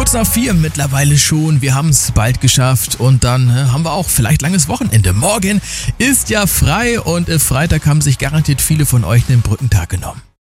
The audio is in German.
Kurz nach 4 mittlerweile schon. Wir haben es bald geschafft und dann haben wir auch vielleicht langes Wochenende. Morgen ist ja frei und Freitag haben sich garantiert viele von euch den Brückentag genommen.